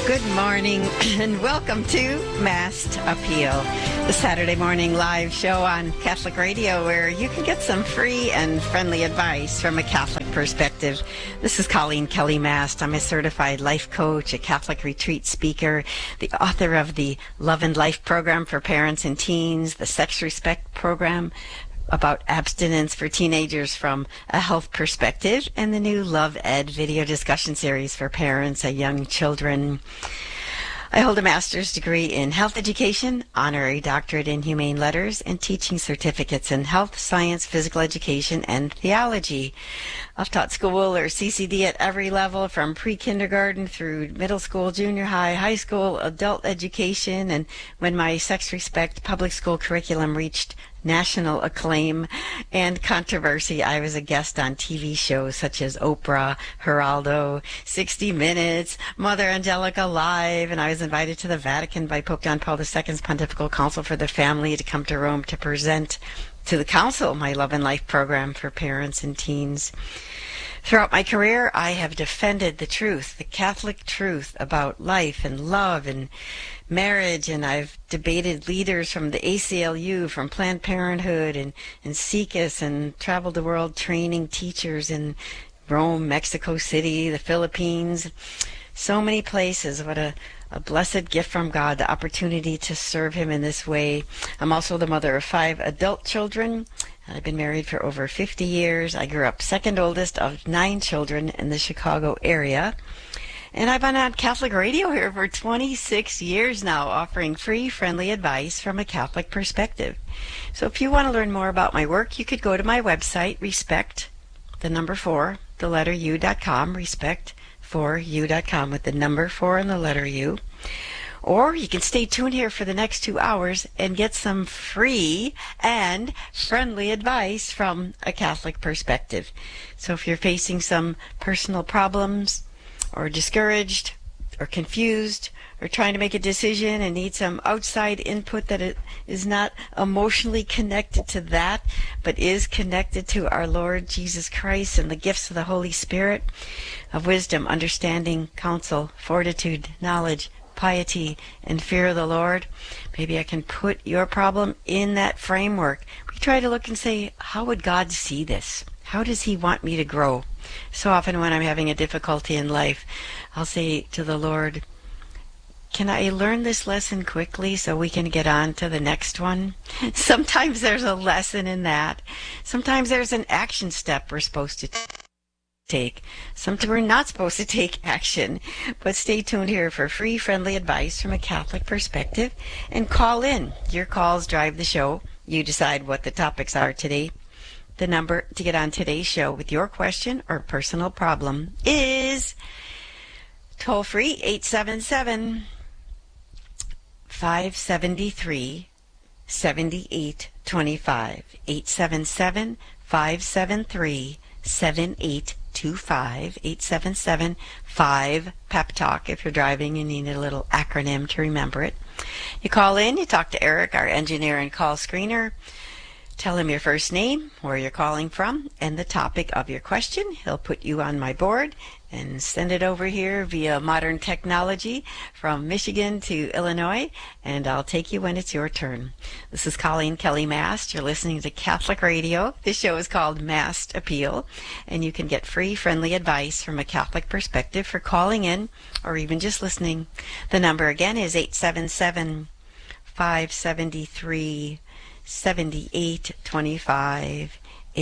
Good morning and welcome to Masked Appeal, the Saturday morning live show on Catholic Radio where you can get some free and friendly advice from a Catholic perspective. This is Colleen Kelly Mast. I'm a certified life coach, a Catholic retreat speaker, the author of the Love and Life program for parents and teens, the Sex Respect program about abstinence for teenagers from a health perspective, and the new Love Ed video discussion series for parents and young children. I hold a master's degree in health education, honorary doctorate in humane letters, and teaching certificates in health, science, physical education, and theology. I've taught school or CCD at every level, from pre-kindergarten through middle school, junior high, high school, adult education, and when my Sex Respect public school curriculum reached national acclaim and controversy, I was a guest on TV shows such as Oprah, Geraldo, 60 Minutes, Mother Angelica Live, and I was invited to the Vatican by Pope John Paul II's Pontifical Council for the Family to come to Rome to present to the Council my Love and Life program for parents and teens. Throughout my career, I have defended the truth, the Catholic truth about life and love and marriage, and I've debated leaders from the ACLU, from Planned Parenthood, and SIECUS, and traveled the world training teachers in Rome, Mexico City, the Philippines, so many places. What a blessed gift from God, the opportunity to serve Him in this way. I'm also the mother of 5 adult children. I've been married for over 50 years. I grew up second oldest of 9 children in the Chicago area. And I've been on Catholic radio here for 26 years now, offering free, friendly advice from a Catholic perspective. So if you want to learn more about my work, you could go to my website, respect, the number 4, the letter U.com, respect4u.com, with the number 4 and the letter U. Or you can stay tuned here for the next 2 hours and get some free and friendly advice from a Catholic perspective. So if you're facing some personal problems, or discouraged, or confused, or trying to make a decision and need some outside input that it is not emotionally connected to that, but is connected to our Lord Jesus Christ and the gifts of the Holy Spirit, of wisdom, understanding, counsel, fortitude, knowledge, piety, and fear of the Lord, maybe I can put your problem in that framework. We try to look and say, how would God see this? How does He want me to grow? So often when I'm having a difficulty in life, I'll say to the Lord, can I learn this lesson quickly so we can get on to the next one? Sometimes there's a lesson in that. Sometimes there's an action step we're supposed to take. Sometimes we're not supposed to take action. But stay tuned here for free, friendly advice from a Catholic perspective, and call in. Your calls drive the show. You decide what the topics are today. The number to get on today's show with your question or personal problem is toll-free 877-573-7825. 877-573-7825. 877-5-PEP-TALK if you're driving and need a little acronym to remember it. You call in, you talk to Eric, our engineer and call screener. Tell him your first name, where you're calling from, and the topic of your question. He'll put you on my board and send it over here via modern technology from Michigan to Illinois, and I'll take you when it's your turn. This is Colleen Kelly Mast. You're listening to Catholic Radio. This show is called Masked Appeal, and you can get free, friendly advice from a Catholic perspective for calling in or even just listening. The number again is 877-573-7825,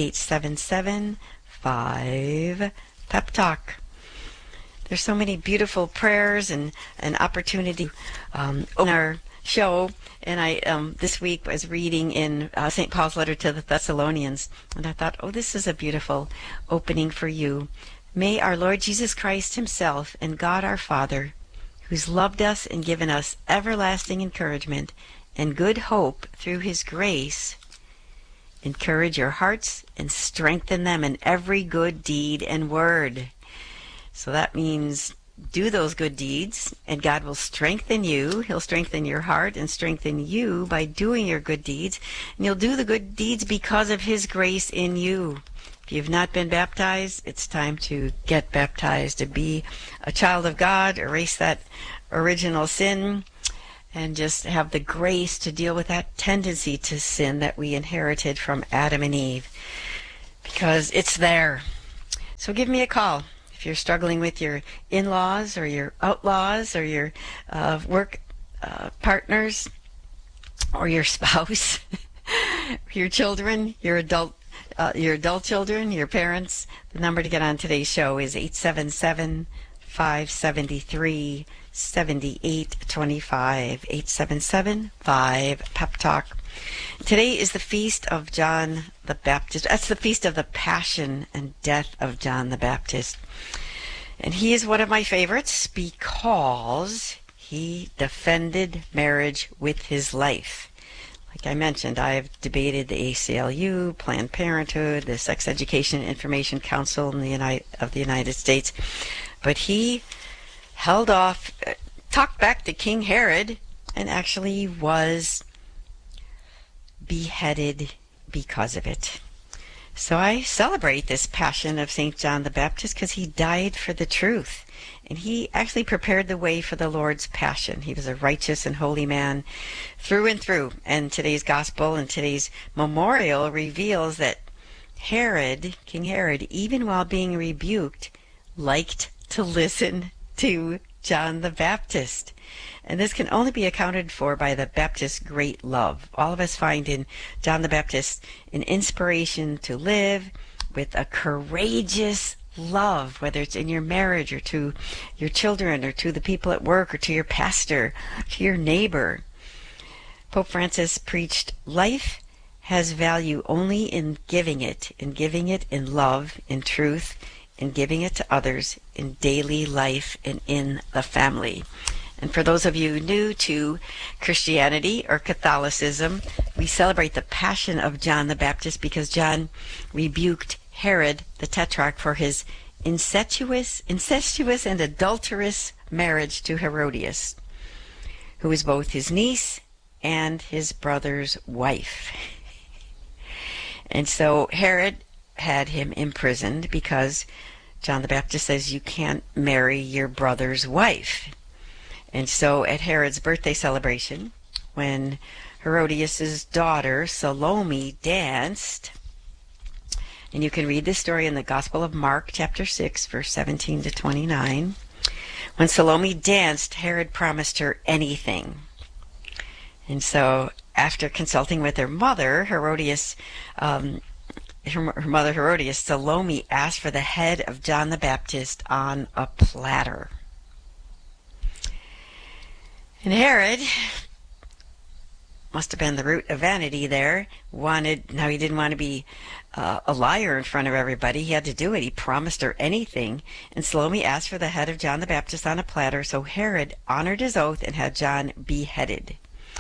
877-5-PEP-TALK. There's so many beautiful prayers and an opportunity on our show. And I this week was reading in St. Paul's letter to the Thessalonians, and I thought, oh, this is a beautiful opening for you. May our Lord Jesus Christ Himself and God our Father, who's loved us and given us everlasting encouragement and good hope through His grace, encourage your hearts and strengthen them in every good deed and word. So that means do those good deeds, and God will strengthen you. He'll strengthen your heart and strengthen you by doing your good deeds. And you'll do the good deeds because of His grace in you. If you've not been baptized, it's time to get baptized, to be a child of God, erase that original sin and just have the grace to deal with that tendency to sin that we inherited from Adam and Eve, because it's there. So give me a call if you're struggling with your in-laws or your outlaws or your work partners or your spouse, your children, your adult children, your parents. The number to get on today's show is 877-573-7825, 877-5-PEP-TALK. Today is the feast of John the Baptist. That's the feast of the Passion and Death of John the Baptist. And he is one of my favorites because he defended marriage with his life. Like I mentioned, I've debated the ACLU, Planned Parenthood, the Sex Education Information Council of the United States. But he held off, talked back to King Herod, and actually was beheaded because of it. So I celebrate this passion of St. John the Baptist because he died for the truth. And he actually prepared the way for the Lord's passion. He was a righteous and holy man through and through. And today's gospel and today's memorial reveals that King Herod, even while being rebuked, liked to listen to John the Baptist. And this can only be accounted for by the Baptist's great love. All of us find in John the Baptist an inspiration to live with a courageous love, whether it's in your marriage or to your children or to the people at work or to your pastor, to your neighbor. Pope Francis preached, life has value only in giving it in love, in truth, in giving it to others, in daily life, and in the family. And for those of you new to Christianity or Catholicism, we celebrate the Passion of John the Baptist because John rebuked Herod the Tetrarch for his incestuous and adulterous marriage to Herodias, who was both his niece and his brother's wife. And so Herod had him imprisoned because John the Baptist says you can't marry your brother's wife. And so at Herod's birthday celebration, when Herodias' daughter Salome danced, and you can read this story in the Gospel of Mark, chapter 6, verse 17 to 29. When Salome danced, Herod promised her anything. And so after consulting with her mother, Herodias, Salome asked for the head of John the Baptist on a platter. And Herod, must have been the root of vanity there, he didn't want to be a liar in front of everybody. He had to do it. He promised her anything. And Salome asked for the head of John the Baptist on a platter, so Herod honored his oath and had John beheaded.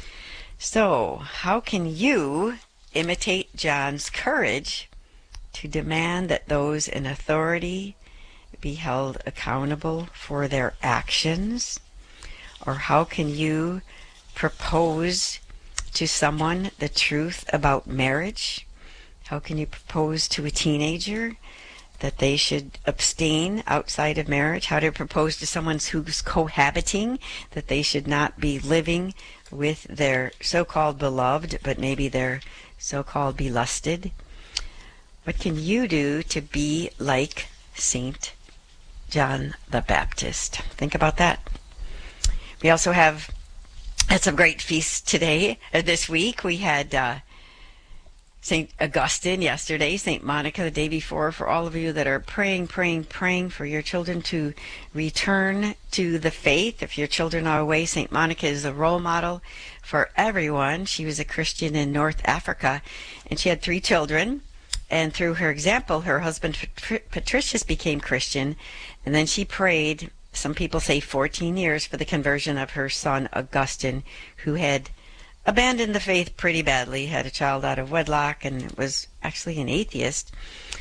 So, how can you imitate John's courage to demand that those in authority be held accountable for their actions? Or how can you propose to someone the truth about marriage? How can you propose to a teenager that they should abstain outside of marriage? How to propose to someone who's cohabiting that they should not be living with their so-called beloved, but maybe their so-called belusted? What can you do to be like Saint John the Baptist? Think about that. We also had some great feasts today. This week we had St. Augustine yesterday, St. Monica the day before. For all of you that are praying for your children to return to the faith. If your children are away, St. Monica is a role model for everyone. She was a Christian in North Africa, and she had 3 children. And through her example, her husband Patricius became Christian, and then she prayed, some people say 14 years, for the conversion of her son Augustine, who had abandoned the faith pretty badly, had a child out of wedlock, and was actually an atheist.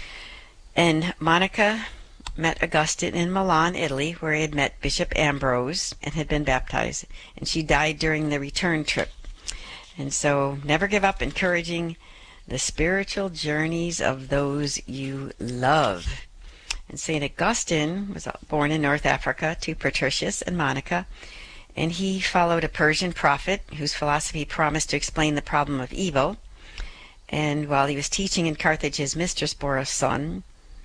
And Monica met Augustine in Milan, Italy, where he had met Bishop Ambrose and had been baptized. And she died during the return trip. And so never give up encouraging the spiritual journeys of those you love. And St. Augustine was born in North Africa to Patricius and Monica. and he followed a Persian prophet whose philosophy promised to explain the problem of evil. And while he was teaching in Carthage, his mistress bore a son,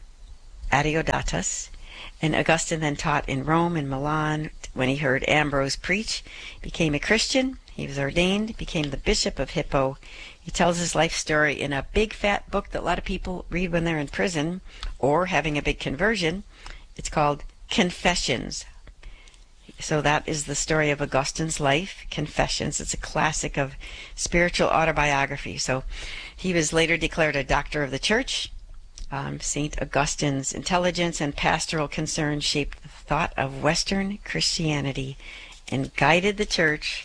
Adeodatus, and Augustine then taught in Rome and Milan. When he heard Ambrose preach, became a Christian. He was ordained, became the Bishop of Hippo. He tells his life story in a big fat book that a lot of people read when they're in prison or having a big conversion. It's called Confessions. So that is the story of Augustine's life, Confessions. It's a classic of spiritual autobiography. So he was later declared a doctor of the church. St. Augustine's intelligence and pastoral concern shaped the thought of Western Christianity and guided the church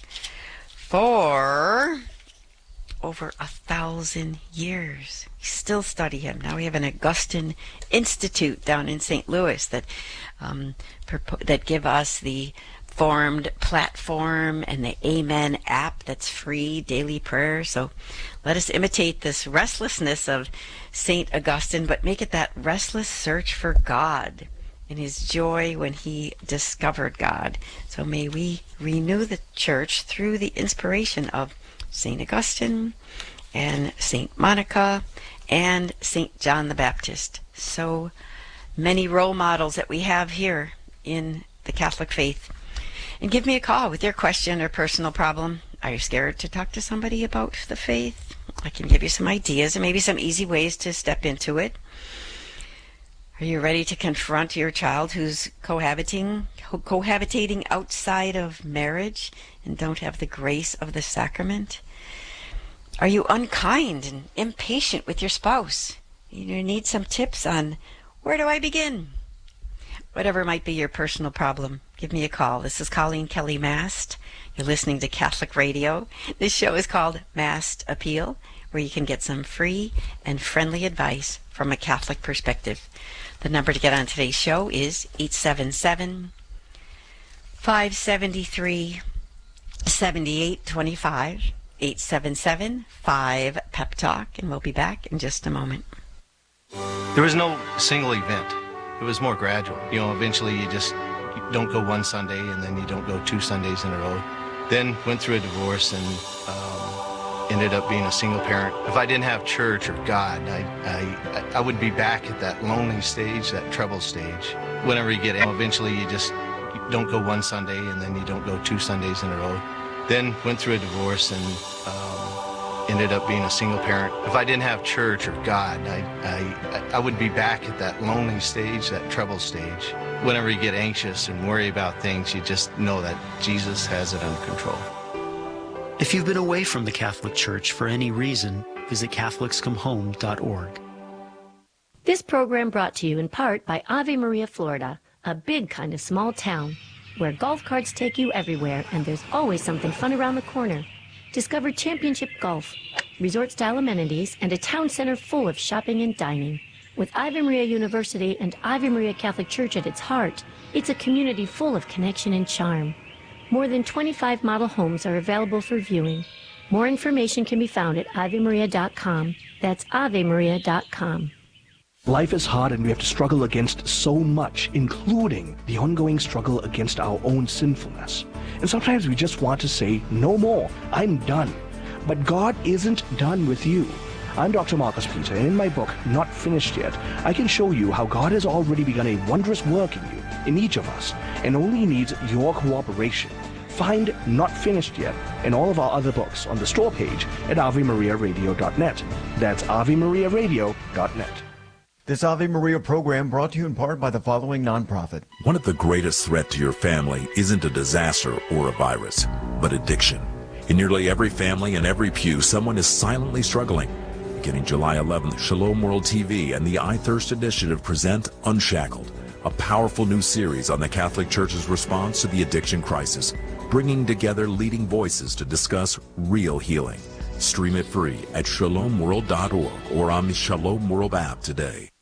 for over 1,000 years. We still study him. Now we have an Augustine Institute down in St. Louis that give us the Formed platform and the Amen app that's free, daily prayer. So let us imitate this restlessness of St. Augustine, but make it that restless search for God and his joy when he discovered God. So may we renew the church through the inspiration of St. Augustine and St. Monica and St. John the Baptist. So many role models that we have here in the Catholic faith. And give me a call with your question or personal problem. Are you scared to talk to somebody about the faith? I can give you some ideas and maybe some easy ways to step into it. Are you ready to confront your child who's cohabitating outside of marriage and don't have the grace of the sacrament? Are you unkind and impatient with your spouse? You need some tips on where do I begin? Whatever might be your personal problem, give me a call. This is Colleen Kelly Mast. You're listening to Catholic Radio. This show is called Mast Appeal, where you can get some free and friendly advice from a Catholic perspective. The number to get on today's show is 877-573-7825, 877-5-PEP-TALK, and we'll be back in just a moment. There was no single event. It was more gradual. Eventually you don't go one Sunday and then you don't go 2 Sundays in a row. Then went through a divorce and ended up being a single parent. If I didn't have church or God, I would be back at that lonely stage, that trouble stage. Whenever you get in, eventually you don't go one Sunday and then you don't go 2 Sundays in a row. Then went through a divorce and ended up being a single parent. If I didn't have church or God, I would be back at that lonely stage, that trouble stage. Whenever you get anxious and worry about things, you just know that Jesus has it under control. If you've been away from the Catholic Church for any reason, visit CatholicsComeHome.org. This program brought to you in part by Ave Maria, Florida, a big kind of small town where golf carts take you everywhere and there's always something fun around the corner. Discover championship golf, resort-style amenities, and a town center full of shopping and dining. With Ave Maria University and Ave Maria Catholic Church at its heart, it's a community full of connection and charm. More than 25 model homes are available for viewing. More information can be found at AveMaria.com. That's AveMaria.com. Life is hard and we have to struggle against so much, including the ongoing struggle against our own sinfulness. And sometimes we just want to say, no more, I'm done. But God isn't done with you. I'm Dr. Marcus Peter, and in my book, Not Finished Yet, I can show you how God has already begun a wondrous work in you, in each of us, and only needs your cooperation. Find Not Finished Yet and all of our other books on the store page at AveMariaRadio.net. That's AveMariaRadio.net. This Ave Maria program brought to you in part by the following nonprofit. One of the greatest threats to your family isn't a disaster or a virus, but addiction. In nearly every family and every pew, someone is silently struggling. Beginning July 11th, Shalom World TV and the I Thirst Initiative present Unshackled, a powerful new series on the Catholic Church's response to the addiction crisis, bringing together leading voices to discuss real healing. Stream it free at shalomworld.org or on the Shalom World app today.